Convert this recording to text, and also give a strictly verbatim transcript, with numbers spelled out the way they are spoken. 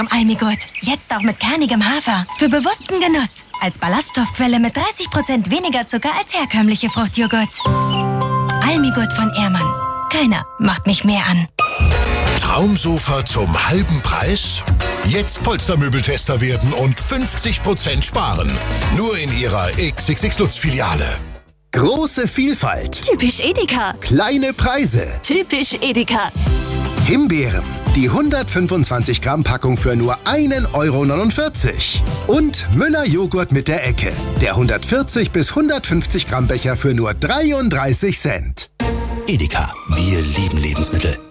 Almigurt. Jetzt auch mit kernigem Hafer. Für bewussten Genuss. Als Ballaststoffquelle mit dreißig Prozent weniger Zucker als herkömmliche Fruchtjoghurts. Almigurt von Ehrmann. Keiner macht mich mehr an. Traumsofa zum halben Preis? Jetzt Polstermöbeltester werden und fünfzig Prozent sparen. Nur in Ihrer X X X Lutz-Filiale. Große Vielfalt. Typisch Edeka. Kleine Preise. Typisch Edeka. Himbeeren. Die hundertfünfundzwanzig Gramm Packung für nur ein Euro neunundvierzig. Und Müller Joghurt mit der Ecke. Der hundertvierzig bis hundertfünfzig Gramm Becher für nur dreiunddreißig Cent. Edeka. Wir lieben Lebensmittel.